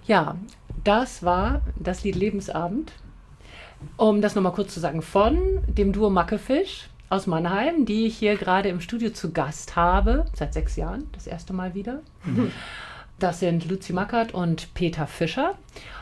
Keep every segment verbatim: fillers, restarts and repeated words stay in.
Ja, das war das Lied Lebensabend. Um das nochmal kurz zu sagen, von dem Duo Mackefisch aus Mannheim, die ich hier gerade im Studio zu Gast habe, seit sechs Jahren, das erste Mal wieder. Mhm. Das sind Luzi Mackert und Peter Fischer.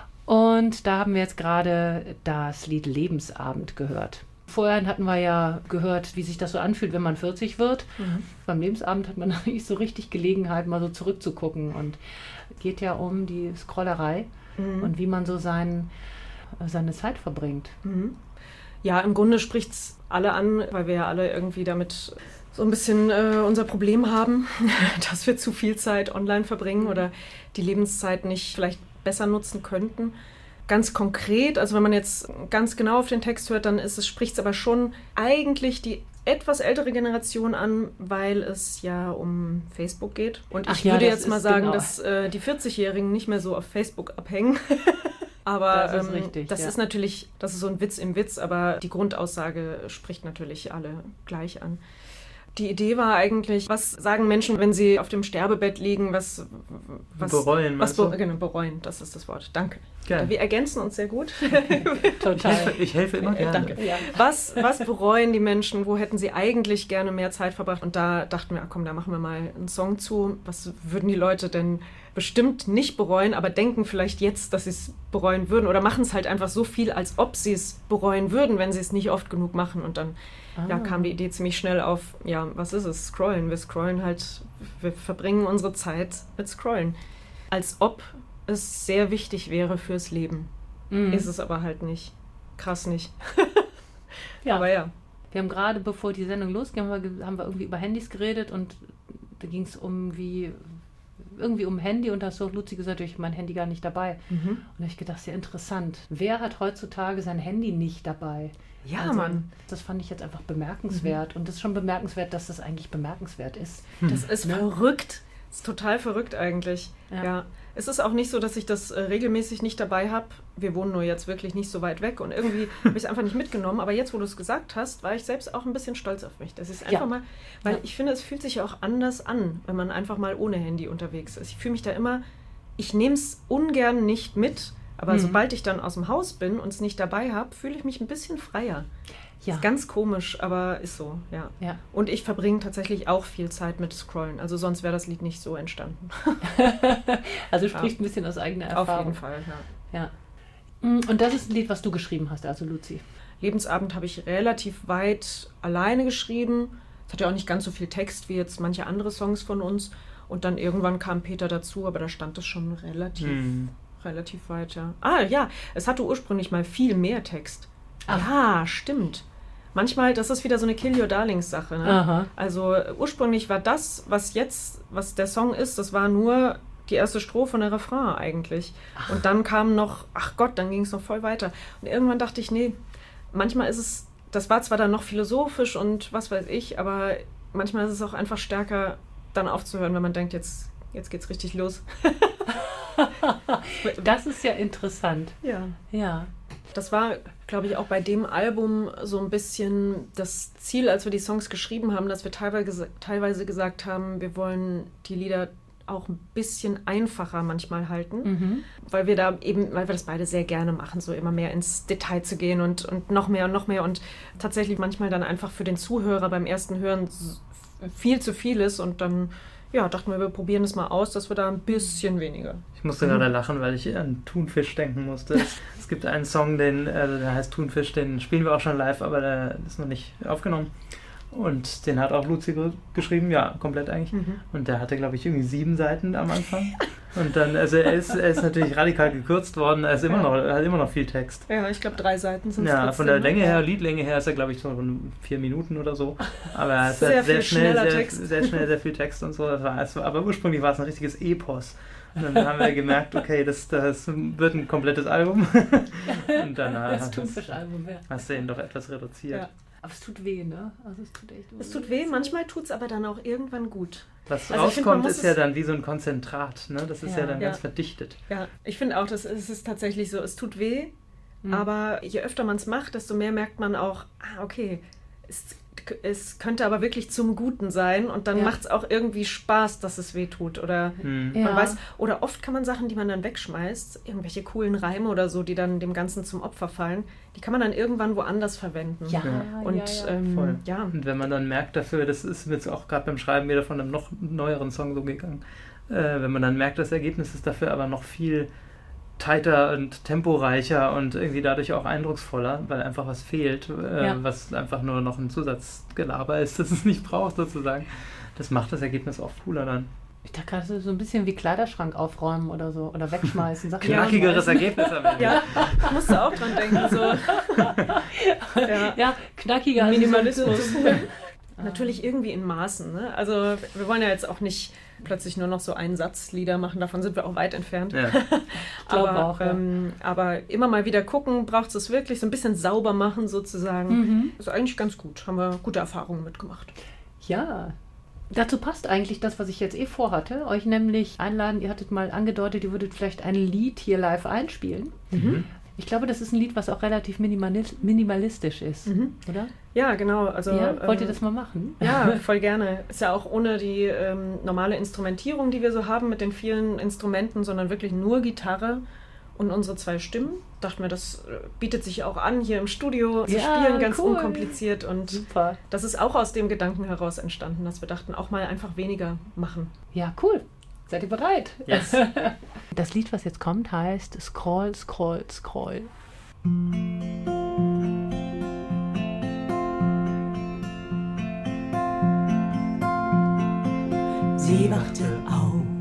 Und da haben wir jetzt gerade das Lied Lebensabend gehört. Vorher hatten wir ja gehört, wie sich das so anfühlt, wenn man vierzig wird. Mhm. Beim Lebensabend hat man noch nicht so richtig Gelegenheit, mal so zurückzugucken. Und geht ja um die Scrollerei mhm. und wie man so sein, seine Zeit verbringt. Mhm. Ja, im Grunde spricht es alle an, weil wir ja alle irgendwie damit so ein bisschen äh, unser Problem haben, dass wir zu viel Zeit online verbringen oder die Lebenszeit nicht vielleicht besser nutzen könnten. Ganz konkret, also wenn man jetzt ganz genau auf den Text hört, dann ist es, spricht es aber schon eigentlich die etwas ältere Generation an, weil es ja um Facebook geht. Und ich Ach ja, würde jetzt mal sagen, genau. dass äh, die vierzig-Jährigen nicht mehr so auf Facebook abhängen. Aber das, ist, ähm, richtig, das ja. ist natürlich, das ist so ein Witz im Witz, aber die Grundaussage spricht natürlich alle gleich an. Die Idee war eigentlich, was sagen Menschen, wenn sie auf dem Sterbebett liegen, was... was bereuen, was be- Genau, bereuen, das ist das Wort. Danke. Gerne. Wir ergänzen uns sehr gut. Total. Ich helfe, ich helfe immer gerne. Danke. Ja. Was, was bereuen die Menschen? Wo hätten sie eigentlich gerne mehr Zeit verbracht? Und da dachten wir, ach komm, da machen wir mal einen Song zu. Was würden die Leute denn bestimmt nicht bereuen, aber denken vielleicht jetzt, dass sie es bereuen würden? Oder machen es halt einfach so viel, als ob sie es bereuen würden, wenn sie es nicht oft genug machen. Und dann ah. ja, kam die Idee ziemlich schnell auf, ja, was ist es? Scrollen. Wir scrollen halt, wir verbringen unsere Zeit mit Scrollen. Als ob es sehr wichtig wäre fürs Leben. Mhm. Ist es aber halt nicht. Krass nicht. Ja. Aber ja. Wir haben gerade, bevor die Sendung losging, haben wir, haben wir irgendwie über Handys geredet und da ging es um wie, irgendwie um Handy und da hast du auch Luzi gesagt, ich habe mein Handy gar nicht dabei. Mhm. Und da habe ich gedacht, sehr interessant. Wer hat heutzutage sein Handy nicht dabei? Ja, also, Mann. Das fand ich jetzt einfach bemerkenswert. Mhm. Und das ist schon bemerkenswert, dass das eigentlich bemerkenswert ist. Das ist ne? verrückt. Das ist total verrückt eigentlich. Ja. ja. Es ist auch nicht so, dass ich das äh, regelmäßig nicht dabei habe. Wir wohnen nur jetzt wirklich nicht so weit weg und irgendwie habe ich es einfach nicht mitgenommen. Aber jetzt, wo du es gesagt hast, war ich selbst auch ein bisschen stolz auf mich. Das ist einfach ja. mal, weil ja. ich finde, es fühlt sich ja auch anders an, wenn man einfach mal ohne Handy unterwegs ist. Ich fühle mich da immer, ich nehme es ungern nicht mit, aber mhm. sobald ich dann aus dem Haus bin und es nicht dabei habe, fühle ich mich ein bisschen freier. Ja. Ist ganz komisch, aber ist so, ja. ja. Und ich verbringe tatsächlich auch viel Zeit mit Scrollen. Also sonst wäre das Lied nicht so entstanden. Also spricht ja. ein bisschen aus eigener Erfahrung. Auf jeden Fall, ja. ja. Und das ist ein Lied, was du geschrieben hast, also Luzi. Lebensabend habe ich relativ weit alleine geschrieben. Es hat ja auch nicht ganz so viel Text wie jetzt manche andere Songs von uns. Und dann irgendwann kam Peter dazu, aber da stand es schon relativ, hm. relativ weit, ja. Ah ja, es hatte ursprünglich mal viel mehr Text. Ach. Ja, stimmt. Manchmal, das ist wieder so eine Kill Your Darlings Sache. Ne? Also ursprünglich war das, was jetzt, was der Song ist, das war nur die erste Strophe und der Refrain eigentlich. Ach. Und dann kam noch, ach Gott, dann ging es noch voll weiter. Und irgendwann dachte ich, nee, manchmal ist es, das war zwar dann noch philosophisch und was weiß ich, aber manchmal ist es auch einfach stärker, dann aufzuhören, wenn man denkt, jetzt, jetzt geht's richtig los. Das ist ja interessant. Ja. Ja. Das war, glaube ich, auch bei dem Album so ein bisschen das Ziel, als wir die Songs geschrieben haben, dass wir teilweise, teilweise gesagt haben, wir wollen die Lieder auch ein bisschen einfacher manchmal halten, mhm. weil wir da eben, weil wir das beide sehr gerne machen, so immer mehr ins Detail zu gehen und, und noch mehr und noch mehr und tatsächlich manchmal dann einfach für den Zuhörer beim ersten Hören viel zu viel ist und dann ja, dachten wir, wir probieren es mal aus, dass wir da ein bisschen weniger. Ich musste mhm. gerade lachen, weil ich an Thunfisch denken musste. Es gibt einen Song, den, äh, der heißt Thunfisch, den spielen wir auch schon live, aber der ist noch nicht aufgenommen. Und den hat auch Luzi ge- geschrieben, ja, komplett eigentlich. Mhm. Und der hatte, glaube ich, irgendwie sieben Seiten am Anfang. Und dann, also er ist, er ist natürlich radikal gekürzt worden, er ist immer noch, er hat immer noch viel Text. Ja, ich glaube drei Seiten sind es ja, trotzdem. Von der Länge her, Liedlänge her ist er, glaube ich, so vier Minuten oder so. Aber er hat sehr, sehr, schnell, sehr, Text. sehr schnell sehr viel Text und so. Das war, es war, aber ursprünglich war es ein richtiges Epos. Und dann haben wir gemerkt, okay, das, das wird ein komplettes Album. Und dann das Thunfisch-Album, ja. Hast du ihn doch etwas reduziert. Ja. Aber es tut weh, ne? Also es tut echt weh. Es tut weh, manchmal tut es aber dann auch irgendwann gut. Was also rauskommt, find, ist ja dann wie so ein Konzentrat, ne? Das ist ja, ja dann ja. ganz verdichtet. Ja, ich finde auch, das ist, es ist tatsächlich so, es tut weh, mhm. aber je öfter man es macht, desto mehr merkt man auch, ah, okay, es es könnte aber wirklich zum Guten sein und dann Ja. macht es auch irgendwie Spaß, dass es weh tut. Oder Hm. Ja. man weiß, oder oft kann man Sachen, die man dann wegschmeißt, irgendwelche coolen Reime oder so, die dann dem Ganzen zum Opfer fallen, die kann man dann irgendwann woanders verwenden. Ja, Ja. Und ja, ja. ähm, Voll. ja. Und wenn man dann merkt dafür, das ist mir jetzt auch gerade beim Schreiben wieder von einem noch neueren Song so gegangen, äh, wenn man dann merkt, das Ergebnis ist dafür aber noch viel tighter und temporeicher und irgendwie dadurch auch eindrucksvoller, weil einfach was fehlt, äh, Ja. was einfach nur noch ein Zusatzgelaber ist, das es nicht braucht sozusagen. Das macht das Ergebnis auch cooler dann. Ich dachte gerade so ein bisschen wie Kleiderschrank aufräumen oder so. Oder wegschmeißen. Sachen Knackigeres wegschmeißen. Ergebnis am Ende. Ja, ich musste auch dran denken, so. Ja. Ja, knackiger als Minimalismus. so- Natürlich irgendwie in Maßen. Ne? Also wir wollen ja jetzt auch nicht plötzlich nur noch so Einsatzlieder machen, davon sind wir auch weit entfernt. Ja. glaub aber, auch, ja. ähm, aber immer mal wieder gucken, braucht es wirklich, so ein bisschen sauber machen sozusagen. Mhm. Ist eigentlich ganz gut, haben wir gute Erfahrungen mitgemacht. Ja, dazu passt eigentlich das, was ich jetzt eh vorhatte. Euch nämlich einladen, ihr hattet mal angedeutet, ihr würdet vielleicht ein Lied hier live einspielen. Mhm. Ich glaube, das ist ein Lied, was auch relativ minimalis- minimalistisch ist, Mhm. oder? Ja, genau. Also, Ja, wollt ihr ähm, das mal machen? Ja, voll gerne. Ist ja auch ohne die ähm, normale Instrumentierung, die wir so haben mit den vielen Instrumenten, sondern wirklich nur Gitarre und unsere zwei Stimmen. Dachten wir, das äh, bietet sich auch an hier im Studio zu Ja, spielen, ganz cool. unkompliziert. Und Super. das ist auch aus dem Gedanken heraus entstanden, dass wir dachten, auch mal einfach weniger machen. Ja, cool. Seid ihr bereit? Yes. Das Lied, was jetzt kommt, heißt Scroll, Scroll, Scroll. Sie wachte auf